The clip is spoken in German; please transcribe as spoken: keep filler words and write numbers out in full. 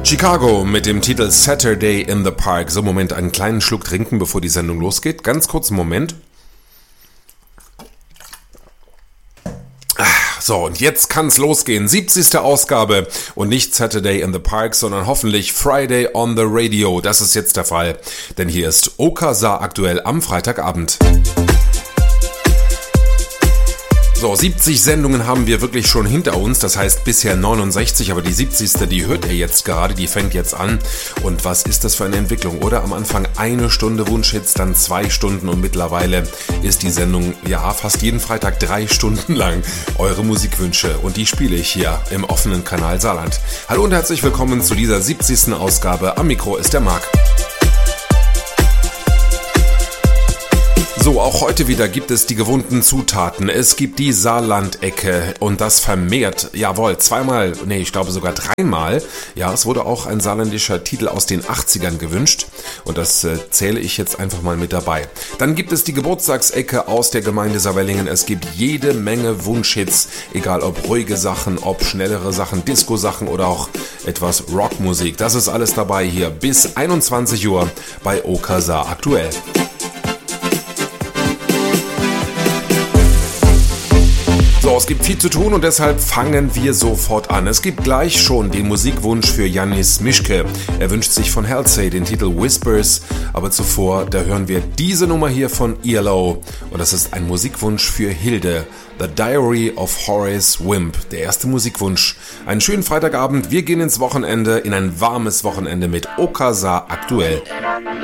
Chicago mit dem Titel Saturday in the Park. So, Moment, einen kleinen Schluck trinken, bevor die Sendung losgeht. Ganz kurz, Moment. So, und jetzt kann's losgehen. siebzigste Ausgabe und nicht Saturday in the Park, sondern hoffentlich Friday on the Radio. Das ist jetzt der Fall, denn hier ist Okasa aktuell am Freitagabend. So, siebzig Sendungen haben wir wirklich schon hinter uns, das heißt bisher neunundsechzig, aber die siebzigste, die hört ihr jetzt gerade, die fängt jetzt an. Und was ist das für eine Entwicklung, oder? Am Anfang eine Stunde Wunschhits, dann zwei Stunden und mittlerweile ist die Sendung, ja, fast jeden Freitag drei Stunden lang eure Musikwünsche und die spiele ich hier im offenen Kanal Saarland. Hallo und herzlich willkommen zu dieser siebzigsten Ausgabe. Am Mikro ist der Marc. So, auch heute wieder gibt es die gewohnten Zutaten. Es gibt die Saarland-Ecke und das vermehrt, jawohl, zweimal, nee, ich glaube sogar dreimal. Ja, es wurde auch ein saarländischer Titel aus den achtzigern gewünscht und das äh, zähle ich jetzt einfach mal mit dabei. Dann gibt es die Geburtstagsecke aus der Gemeinde Saarwellingen. Es gibt jede Menge Wunschhits, egal ob ruhige Sachen, ob schnellere Sachen, Disco-Sachen oder auch etwas Rockmusik. Das ist alles dabei hier bis einundzwanzig Uhr bei Okasa aktuell. So, es gibt viel zu tun und deshalb fangen wir sofort an. Es gibt gleich schon den Musikwunsch für Janis Mischke. Er wünscht sich von Halsey den Titel Whispers, aber zuvor, da hören wir diese Nummer hier von E L O und das ist ein Musikwunsch für Hilde. The Diary of Horace Wimp, der erste Musikwunsch. Einen schönen Freitagabend, wir gehen ins Wochenende, in ein warmes Wochenende mit Okasa aktuell.